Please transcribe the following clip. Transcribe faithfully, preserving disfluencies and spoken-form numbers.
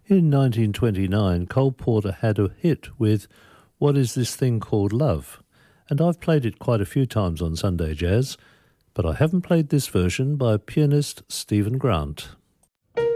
In nineteen twenty-nine, Cole Porter had a hit with What Is This Thing Called Love? And I've played it quite a few times on Sunday Jazz, but I haven't played this version by pianist Stephen Grant.